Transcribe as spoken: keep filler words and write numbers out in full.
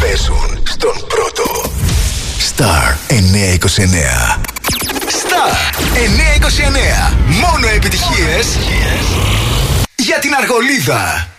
παίζουν στον πρώτο. Star εννιακόσια είκοσι εννέα. Star εννιακόσια είκοσι εννέα. Μόνο επιτυχίες για την Αργολίδα.